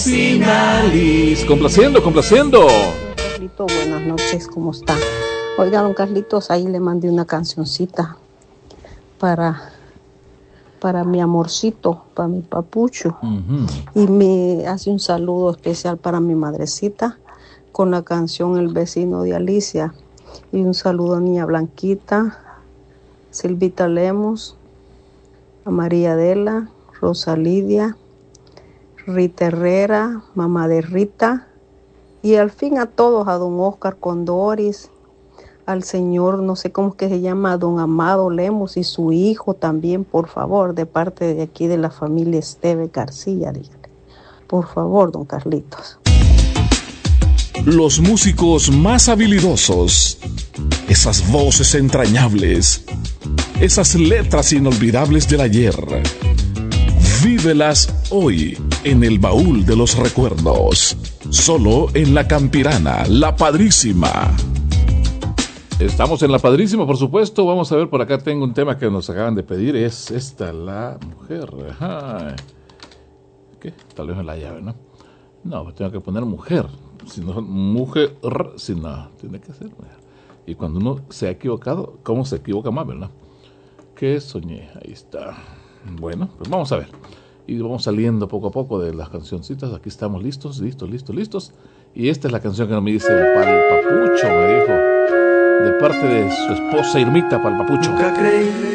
Sinalís. Complaciendo. Carlito, buenas noches, ¿cómo está? Oiga, don Carlitos, ahí le mandé una cancioncita para mi amorcito, para mi papucho. Y me hace un saludo especial para mi madrecita con la canción El vecino de Alicia. Y un saludo a Niña Blanquita, Silvita Lemos, a María Adela, Rosa Lidia, Rita Herrera, mamá de Rita, y al fin a todos, a don Oscar Condoris, al señor, no sé cómo es que se llama, don Amado Lemos y su hijo también, por favor, de parte de aquí de la familia Esteve García, dígale. Por favor, don Carlitos. Los músicos más habilidosos, esas voces entrañables, esas letras inolvidables del ayer, vívelas hoy en el baúl de los recuerdos, solo en La Campirana, La Padrísima. Estamos en La Padrísima, por supuesto. Vamos a ver, por acá tengo un tema que nos acaban de pedir. Es esta, La Mujer. Ajá. ¿Qué? Tal vez es la llave, ¿no? No, tengo que poner mujer. Si no, mujer, si no, tiene que ser mujer. Y cuando uno se ha equivocado, ¿cómo se equivoca más, verdad? ¿Qué soñé? Ahí está. Bueno, pues vamos a ver. Y vamos saliendo poco a poco de las cancioncitas. Aquí estamos listos. Y esta es la canción que me dice para el papucho, me dijo. De parte de su esposa Irmita, para el papucho. Nunca creí